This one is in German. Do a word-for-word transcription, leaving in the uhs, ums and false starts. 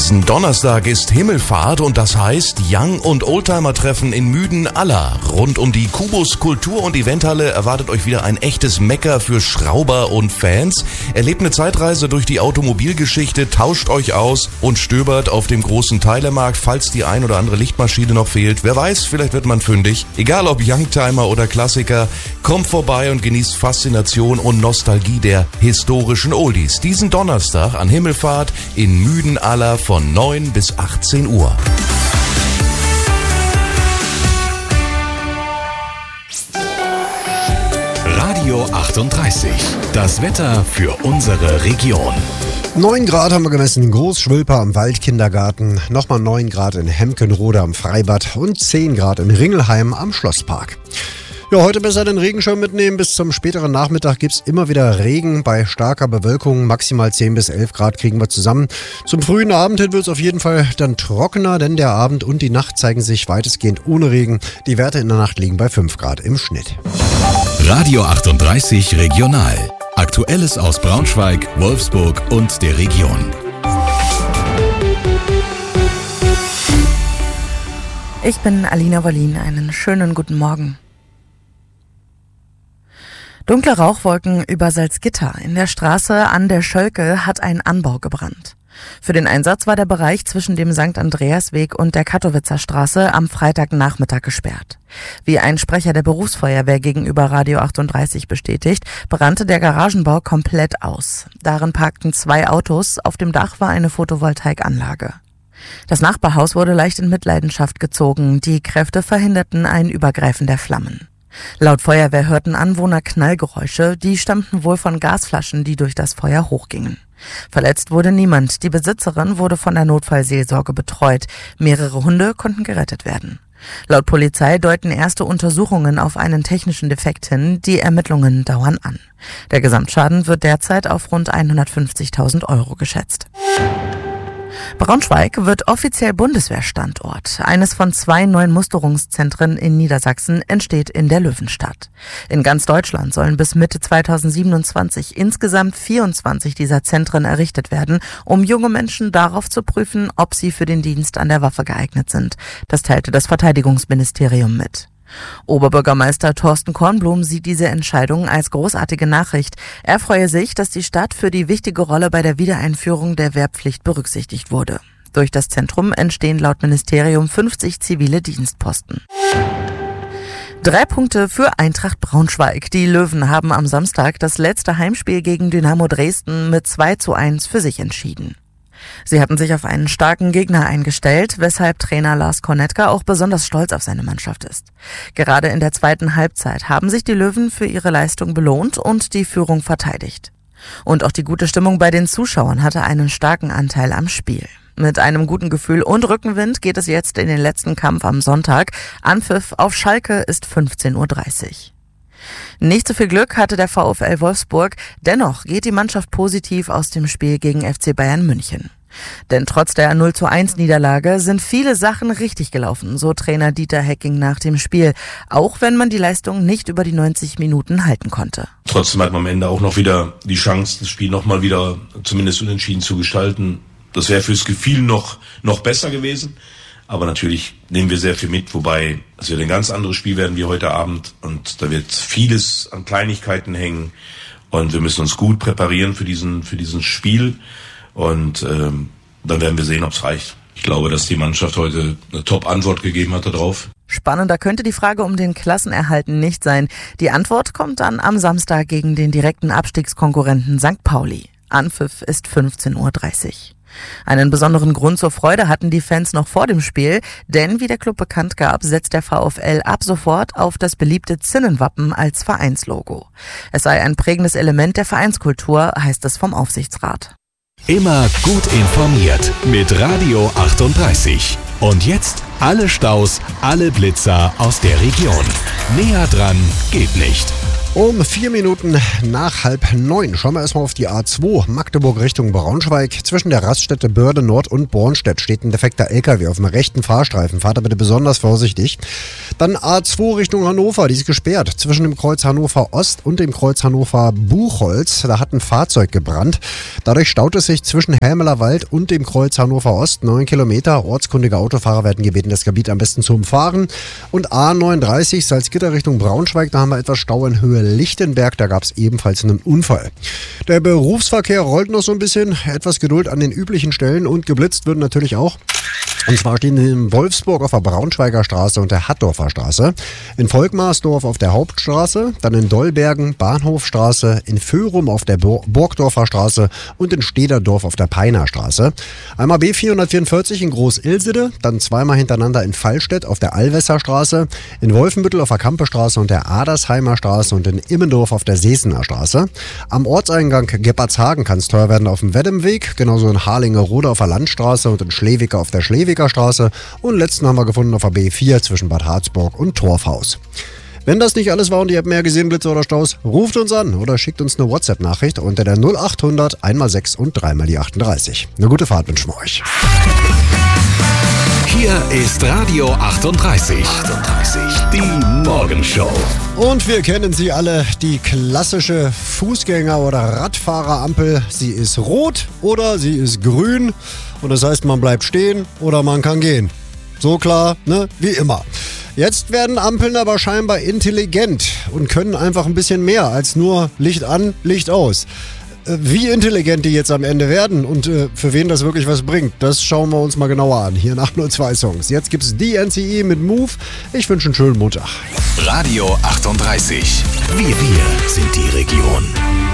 Diesen Donnerstag ist Himmelfahrt und das heißt Young- und Oldtimer-Treffen in Müden-Aller. Rund um die Kubus Kultur- und Eventhalle erwartet euch wieder ein echtes Mecker für Schrauber und Fans. Erlebt eine Zeitreise durch die Automobilgeschichte, tauscht euch aus und stöbert auf dem großen Teilemarkt, falls die ein oder andere Lichtmaschine noch fehlt. Wer weiß, vielleicht wird man fündig. Egal ob Youngtimer oder Klassiker, kommt vorbei und genießt Faszination und Nostalgie der historischen Oldies. Diesen Donnerstag an Himmelfahrt in Müden-Aller von neun bis achtzehn Uhr. Radio achtunddreißig. Das Wetter für unsere Region. neun Grad haben wir gemessen in Großschwülper am Waldkindergarten, nochmal neun Grad in Hemkenrode am Freibad und zehn Grad in Ringelheim am Schlosspark. Ja, heute besser den Regenschirm mitnehmen. Bis zum späteren Nachmittag gibt's immer wieder Regen bei starker Bewölkung. Maximal zehn bis elf Grad kriegen wir zusammen. Zum frühen Abend hin wird's auf jeden Fall dann trockener, denn der Abend und die Nacht zeigen sich weitestgehend ohne Regen. Die Werte in der Nacht liegen bei fünf Grad im Schnitt. Radio achtunddreißig Regional. Aktuelles aus Braunschweig, Wolfsburg und der Region. Ich bin Alina Wollin. Einen schönen guten Morgen. Dunkle Rauchwolken über Salzgitter. In der Straße an der Schölke hat ein Anbau gebrannt. Für den Einsatz war der Bereich zwischen dem Sankt Andreasweg und der Kattowitzer Straße am Freitagnachmittag gesperrt. Wie ein Sprecher der Berufsfeuerwehr gegenüber Radio achtunddreißig bestätigt, brannte der Garagenbau komplett aus. Darin parkten zwei Autos, auf dem Dach war eine Photovoltaikanlage. Das Nachbarhaus wurde leicht in Mitleidenschaft gezogen. Die Kräfte verhinderten ein Übergreifen der Flammen. Laut Feuerwehr hörten Anwohner Knallgeräusche, die stammten wohl von Gasflaschen, die durch das Feuer hochgingen. Verletzt wurde niemand, die Besitzerin wurde von der Notfallseelsorge betreut, mehrere Hunde konnten gerettet werden. Laut Polizei deuten erste Untersuchungen auf einen technischen Defekt hin, die Ermittlungen dauern an. Der Gesamtschaden wird derzeit auf rund hundertfünfzigtausend Euro geschätzt. Braunschweig wird offiziell Bundeswehrstandort. Eines von zwei neuen Musterungszentren in Niedersachsen entsteht in der Löwenstadt. In ganz Deutschland sollen bis Mitte zweitausendsiebenundzwanzig insgesamt vierundzwanzig dieser Zentren errichtet werden, um junge Menschen darauf zu prüfen, ob sie für den Dienst an der Waffe geeignet sind. Das teilte das Verteidigungsministerium mit. Oberbürgermeister Thorsten Kornblum sieht diese Entscheidung als großartige Nachricht. Er freue sich, dass die Stadt für die wichtige Rolle bei der Wiedereinführung der Wehrpflicht berücksichtigt wurde. Durch das Zentrum entstehen laut Ministerium fünfzig zivile Dienstposten. Drei Punkte für Eintracht Braunschweig. Die Löwen haben am Samstag das letzte Heimspiel gegen Dynamo Dresden mit zwei zu eins für sich entschieden. Sie hatten sich auf einen starken Gegner eingestellt, weshalb Trainer Lars Kornetka auch besonders stolz auf seine Mannschaft ist. Gerade in der zweiten Halbzeit haben sich die Löwen für ihre Leistung belohnt und die Führung verteidigt. Und auch die gute Stimmung bei den Zuschauern hatte einen starken Anteil am Spiel. Mit einem guten Gefühl und Rückenwind geht es jetzt in den letzten Kampf am Sonntag. Anpfiff auf Schalke ist fünfzehn Uhr dreißig. Nicht so viel Glück hatte der VfL Wolfsburg, dennoch geht die Mannschaft positiv aus dem Spiel gegen F C Bayern München. Denn trotz der null zu eins Niederlage sind viele Sachen richtig gelaufen, so Trainer Dieter Hecking nach dem Spiel, auch wenn man die Leistung nicht über die neunzig Minuten halten konnte. Trotzdem hat man am Ende auch noch wieder die Chance, das Spiel nochmal wieder zumindest unentschieden zu gestalten. Das wäre fürs Gefühl noch, noch besser gewesen. Aber natürlich nehmen wir sehr viel mit, wobei es wird ein ganz anderes Spiel werden wie heute Abend und da wird vieles an Kleinigkeiten hängen und wir müssen uns gut präparieren für diesen für diesen Spiel und ähm, dann werden wir sehen, ob es reicht. Ich glaube, dass die Mannschaft heute eine Top-Antwort gegeben hat darauf. Spannender könnte die Frage um den Klassenerhalt nicht sein. Die Antwort kommt dann am Samstag gegen den direkten Abstiegskonkurrenten Sankt Pauli. Anpfiff ist fünfzehn Uhr dreißig. Einen besonderen Grund zur Freude hatten die Fans noch vor dem Spiel, denn wie der Club bekannt gab, setzt der VfL ab sofort auf das beliebte Zinnenwappen als Vereinslogo. Es sei ein prägendes Element der Vereinskultur, heißt es vom Aufsichtsrat. Immer gut informiert mit Radio achtunddreißig. Und jetzt alle Staus, alle Blitzer aus der Region. Näher dran geht nicht. Um vier Minuten nach halb neun schauen wir erstmal auf die A zwei Magdeburg Richtung Braunschweig. Zwischen der Raststätte Börde Nord und Bornstedt steht ein defekter L K W auf dem rechten Fahrstreifen. Fahrt da bitte besonders vorsichtig. Dann A zwei Richtung Hannover, die ist gesperrt. Zwischen dem Kreuz Hannover Ost und dem Kreuz Hannover Buchholz. Da hat ein Fahrzeug gebrannt. Dadurch staut es sich zwischen Helmeler Wald und dem Kreuz Hannover Ost neun Kilometer. Ortskundige Autofahrer werden gebeten, das Gebiet am besten zu umfahren. Und A neununddreißig Salzgitter Richtung Braunschweig, da haben wir etwas Stau in Höhe Lichtenberg, da gab es ebenfalls einen Unfall. Der Berufsverkehr rollt noch so ein bisschen, etwas Geduld an den üblichen Stellen und geblitzt wird natürlich auch. Und zwar stehen in Wolfsburg auf der Braunschweiger Straße und der Hattorfer Straße, in Volkmarsdorf auf der Hauptstraße, dann in Dollbergen Bahnhofstraße, in Föhrum auf der Burgdorfer Straße und in Stederdorf auf der Peiner Straße. Einmal B vierhundertvierundvierzig in Groß-Ilsede, dann zweimal hintereinander in Fallstedt auf der Allwässer Straße, in Wolfenbüttel auf der Kampestraße und der Adersheimer Straße und in Immendorf auf der Seesener Straße. Am Ortseingang Gebhardshagen kann es teuer werden auf dem Weddemweg, genauso in Harlingerode auf der Landstraße und in Schlewicke auf der Schlewicker Straße und letzten haben wir gefunden auf der B vier zwischen Bad Harzburg und Torfhaus. Wenn das nicht alles war und ihr habt mehr gesehen, Blitze oder Staus, ruft uns an oder schickt uns eine WhatsApp-Nachricht unter der null achthundert einmal sechs und dreimal die achtunddreißig. Eine gute Fahrt wünschen wir euch. Hier ist Radio achtunddreißig. achtunddreißig. Die Morgenshow. Und wir kennen sie alle, die klassische Fußgänger- oder Radfahrerampel. Sie ist rot oder sie ist grün. Und das heißt, man bleibt stehen oder man kann gehen. So klar, ne? Wie immer. Jetzt werden Ampeln aber scheinbar intelligent und können einfach ein bisschen mehr als nur Licht an, Licht aus. Wie intelligent die jetzt am Ende werden und äh, für wen das wirklich was bringt, das schauen wir uns mal genauer an. Hier nach nur zwei Songs. Jetzt gibt's D N C E mit Move. Ich wünsche einen schönen Montag. Radio achtunddreißig. Wir, wir sind die Region.